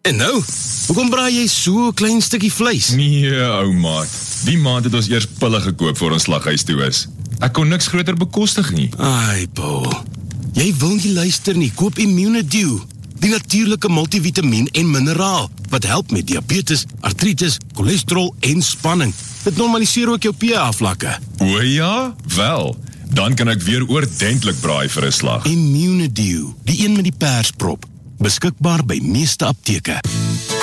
En nou, hoekom braai jy so 'n klein stukkie vleis? Nee, ou maat. Die maand het ons eers pille gekoop voor ons slaghuis toe is. Ek kon niks groter bekostig nie. Ai, Paul. Jy wil nie luister nie, koop Immunedew. Die natuurlike multivitamiin en mineraal, wat help met diabetes, artritis, cholesterol en spanning. Dit normaliseer ook jou pH-vlakke. O ja? Wel, dan kan ek weer oordentlik braai vir 'n slag. Immunedew, die een met die persprop. Beskikbaar by meeste apteke.